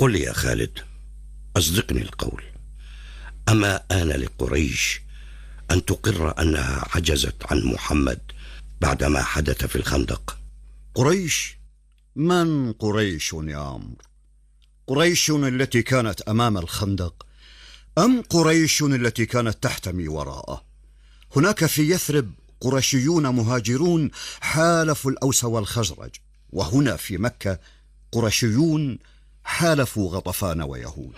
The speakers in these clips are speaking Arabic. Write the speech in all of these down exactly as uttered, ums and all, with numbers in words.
قل لي يا خالد، أصدقني القول، أما آن لقريش أن تقر أنها عجزت عن محمد بعدما حدث في الخندق؟ قريش؟ من قريش يا عمرو؟ قريش التي كانت أمام الخندق أم قريش التي كانت تحتمي وراءه؟ هناك في يثرب قرشيون مهاجرون حالفوا الأوس والخزرج، وهنا في مكة قرشيون حالفوا غطفان ويهود.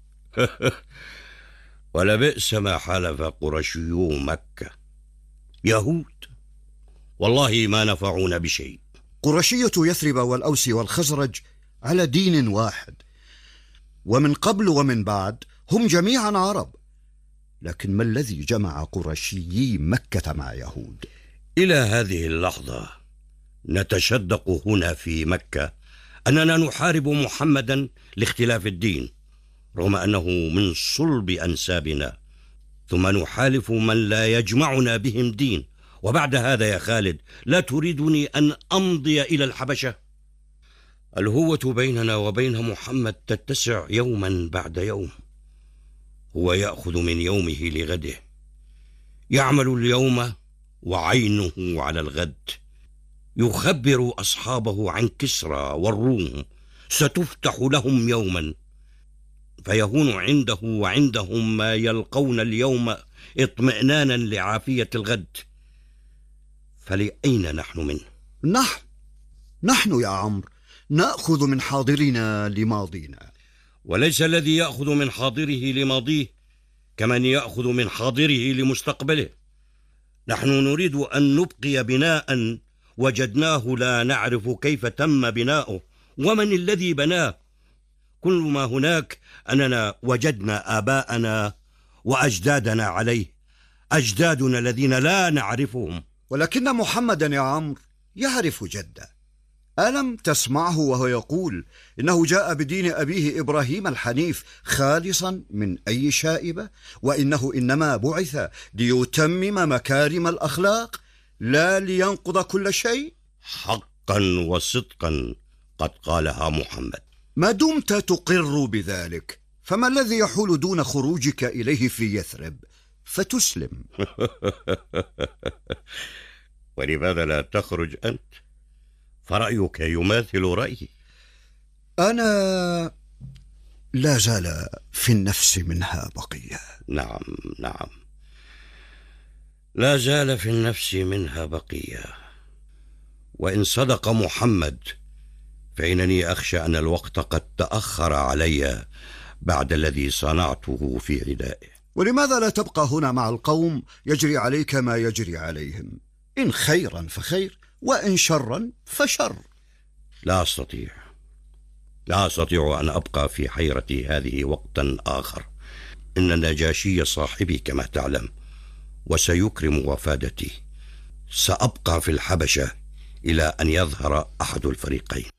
ولبئس ما حالف قرشيو مكة، يهود والله ما نفعون بشيء. قرشية يثرب والأوس والخزرج على دين واحد، ومن قبل ومن بعد هم جميعا عرب، لكن ما الذي جمع قرشيي مكة مع يهود؟ إلى هذه اللحظة نتشدق هنا في مكة أننا نحارب محمدا لاختلاف الدين، رغم أنه من صلب أنسابنا، ثم نحالف من لا يجمعنا بهم دين. وبعد هذا يا خالد لا تريدني أن أمضي إلى الحبشة؟ الهوة بيننا وبين محمد تتسع يوما بعد يوم، هو يأخذ من يومه لغده، يعمل اليوم وعينه على الغد، يخبر أصحابه عن كسرى والروم ستفتح لهم يوما، فيهون عنده وعندهم ما يلقون اليوم اطمئنانا لعافية الغد. فلأين نحن منه؟ نحن نحن يا عمرو نأخذ من حاضرنا لماضينا، وليس الذي يأخذ من حاضره لماضيه كمن يأخذ من حاضره لمستقبله. نحن نريد أن نبقي بناء وجدناه لا نعرف كيف تم بناؤه ومن الذي بناه. كل ما هناك أننا وجدنا آباءنا وأجدادنا عليه، أجدادنا الذين لا نعرفهم. ولكن محمدا يا عمرو يعرف جده. ألم تسمعه وهو يقول إنه جاء بدين أبيه إبراهيم الحنيف خالصا من أي شائبة، وإنه إنما بعث ليتمم مكارم الأخلاق لا لينقض كل شيء؟ حقا وصدقا قد قالها محمد. ما دمت تقر بذلك، فما الذي يحول دون خروجك إليه في يثرب فتسلم؟ ولماذا لا تخرج أنت؟ فرأيك يماثل رأيي. أنا لا زال في النفس منها بقية. نعم نعم، لا زال في النفس منها بقية. وإن صدق محمد فإنني أخشى أن الوقت قد تأخر علي بعد الذي صنعته في عدائه. ولماذا لا تبقى هنا مع القوم يجري عليك ما يجري عليهم؟ إن خيرا فخير، وإن شرا فشر. لا أستطيع لا أستطيع أن أبقى في حيرتي هذه وقتا آخر. إن النجاشي صاحبي كما تعلم، وسيكرم وفادتي. سأبقى في الحبشة إلى أن يظهر أحد الفريقين.